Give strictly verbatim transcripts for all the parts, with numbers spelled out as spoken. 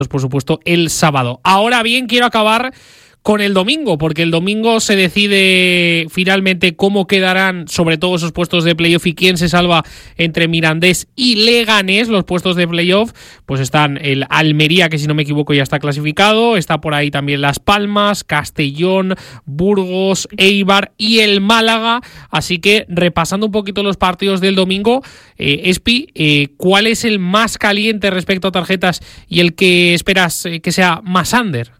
por supuesto, el sábado. Ahora bien, quiero acabar con el domingo, porque el domingo se decide finalmente cómo quedarán sobre todo esos puestos de playoff y quién se salva entre Mirandés y Leganés. Los puestos de playoff, pues están el Almería, que si no me equivoco ya está clasificado, está por ahí también Las Palmas, Castellón, Burgos, Eibar y el Málaga. Así que repasando un poquito los partidos del domingo, eh, Espi, eh, ¿cuál es el más caliente respecto a tarjetas y el que esperas eh, que sea más under?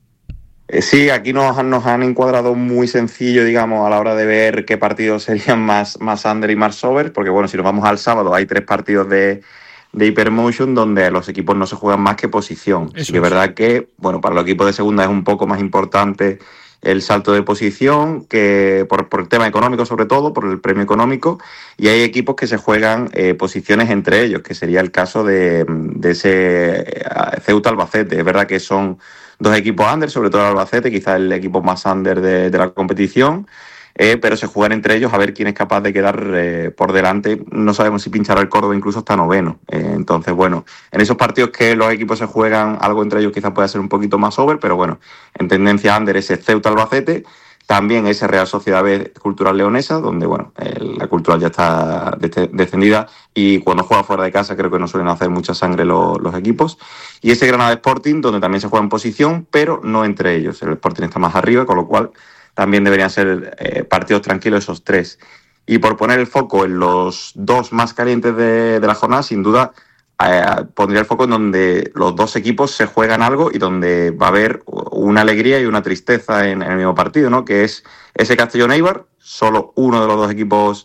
Sí, aquí nos, nos han encuadrado muy sencillo, digamos, a la hora de ver qué partidos serían más, más under y más over, porque bueno, si nos vamos al sábado hay tres partidos de, de Hypermotion donde los equipos no se juegan más que posición. Eso sí que es verdad que, bueno, para los equipos de segunda es un poco más importante el salto de posición, que por, por el tema económico sobre todo, por el premio económico, y hay equipos que se juegan eh, posiciones entre ellos, que sería el caso de, de ese Ceuta Albacete. Es verdad que son dos equipos under, sobre todo el Albacete, quizás el equipo más under de, de la competición, eh, pero se juegan entre ellos a ver quién es capaz de quedar eh, por delante. No sabemos si pinchará el Córdoba incluso hasta noveno. Eh, entonces, bueno, en esos partidos que los equipos se juegan algo entre ellos quizás pueda ser un poquito más over, pero bueno, en tendencia under ese Ceuta Albacete, también ese Real Sociedad B Cultural Leonesa, donde bueno, eh, la Cultural ya está de- descendida y cuando juega fuera de casa creo que no suelen hacer mucha sangre lo, los equipos. Y ese Granada Sporting, donde también se juega en posición, pero no entre ellos. El Sporting está más arriba, con lo cual también deberían ser eh, partidos tranquilos esos tres. Y por poner el foco en los dos más calientes de, de la jornada, sin duda eh, pondría el foco en donde los dos equipos se juegan algo y donde va a haber una alegría y una tristeza en, en el mismo partido, ¿no? Que es ese Castellón-Eibar. Solo uno de los dos equipos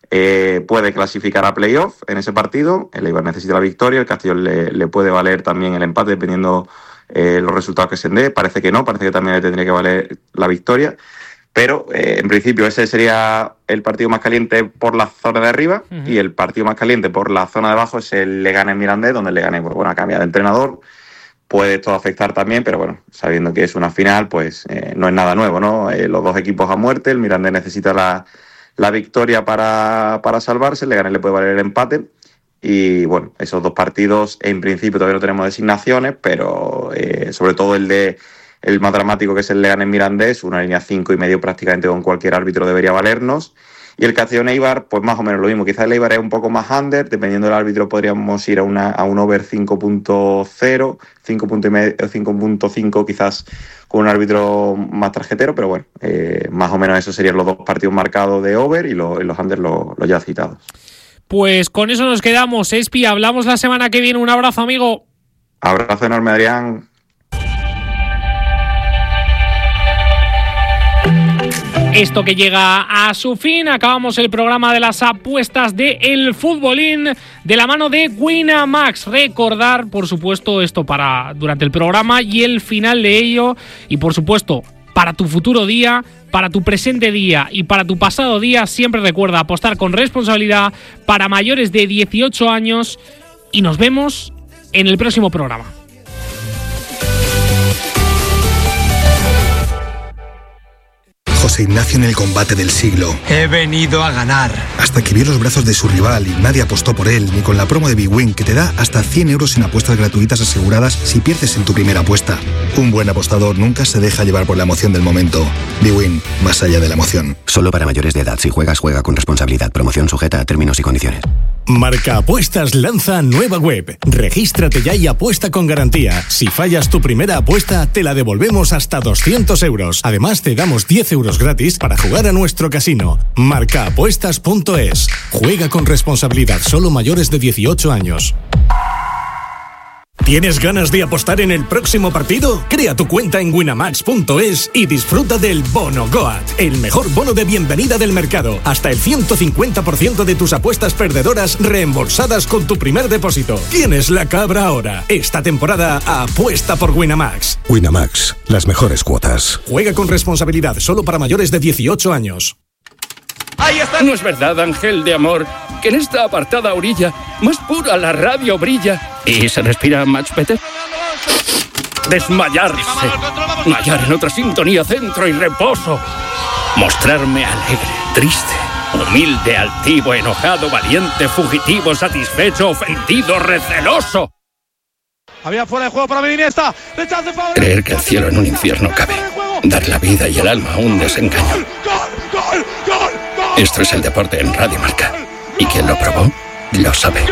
eh, puede clasificar a playoff en ese partido. El Eibar necesita la victoria, el Castellón le, le puede valer también el empate dependiendo eh, los resultados que se den. Parece que no, parece que también le tendría que valer la victoria. Pero eh, en principio ese sería el partido más caliente por la zona de arriba, uh-huh. Y el partido más caliente por la zona de abajo es el Leganés Mirandés, donde el Leganés, pues, bueno, cambia de entrenador, puede esto afectar también, pero bueno, sabiendo que es una final, pues eh, no es nada nuevo, ¿no? Eh, los dos equipos a muerte, el Mirandés necesita la, la victoria para, para salvarse, el Leganés le puede valer el empate. Y bueno, esos dos partidos en principio todavía no tenemos designaciones, pero eh, sobre todo el de el más dramático, que es el Leganés Mirandés, una línea cinco y medio prácticamente con cualquier árbitro debería valernos. Y el Castellón Eibar, pues más o menos lo mismo. Quizás el Eibar es un poco más under, dependiendo del árbitro podríamos ir a, una, a un over cinco punto cero, cinco punto cinco quizás con un árbitro más tarjetero, pero bueno, eh, más o menos esos serían los dos partidos marcados de over y, lo, y los under los, los ya citados. Pues con eso nos quedamos, Espi. Hablamos la semana que viene. Un abrazo, amigo. Abrazo enorme, Adrián. Esto que llega a su fin, acabamos el programa de las apuestas de El Futbolín de la mano de Winamax. Recordar, por supuesto, esto para durante el programa y el final de ello, y por supuesto, para tu futuro día, para tu presente día y para tu pasado día, siempre recuerda apostar con responsabilidad para mayores de dieciocho años y nos vemos en el próximo programa. José Ignacio en el combate del siglo. He venido a ganar. Hasta que vio los brazos de su rival y nadie apostó por él, ni con la promo de BWin, que te da hasta cien euros en apuestas gratuitas aseguradas si pierdes en tu primera apuesta. Un buen apostador nunca se deja llevar por la emoción del momento. BWin, más allá de la emoción. Solo para mayores de edad. Si juegas, juega con responsabilidad. Promoción sujeta a términos y condiciones. Marca Apuestas lanza nueva web. Regístrate ya y apuesta con garantía. Si fallas tu primera apuesta, te la devolvemos hasta doscientos euros. Además, te damos diez euros gratis para jugar a nuestro casino. marca apuestas punto es. Juega con responsabilidad. Solo mayores de dieciocho años. ¿Tienes ganas de apostar en el próximo partido? Crea tu cuenta en winamax punto es y disfruta del Bono Goat, el mejor bono de bienvenida del mercado. Hasta el ciento cincuenta por ciento de tus apuestas perdedoras reembolsadas con tu primer depósito. Tienes la cabra ahora. Esta temporada apuesta por Winamax. Winamax, las mejores cuotas. Juega con responsabilidad, solo para mayores de dieciocho años. ¡Ahí está! ¿No es verdad, ángel de amor, que en esta apartada orilla más pura la radio brilla y se respira much better? Desmayarse, hallar en otra sintonía centro y reposo, mostrarme alegre, triste, humilde, altivo, enojado, valiente, fugitivo, satisfecho, ofendido, receloso. Había fuera de juego para Iniesta. Rechace para... Creer que el cielo en un infierno cabe. Dar la vida y el alma a un desengaño. ¡Gol, gol, gol, gol! Esto es el deporte en Radio Marca. Y quien lo probó, lo sabe.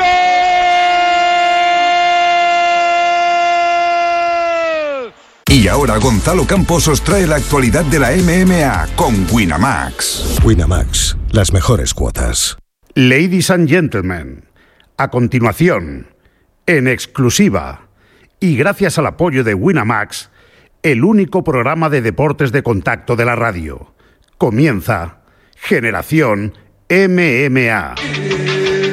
Y ahora Gonzalo Campos os trae la actualidad de la M M A con Winamax. Winamax, las mejores cuotas. Ladies and gentlemen, a continuación, en exclusiva y gracias al apoyo de Winamax, el único programa de deportes de contacto de la radio. Comienza Generación M M A.